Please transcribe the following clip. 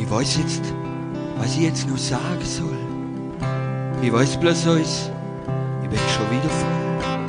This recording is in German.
Ich weiß jetzt, was ich jetzt noch sagen soll. Ich weiß bloß eins, ich bin schon wieder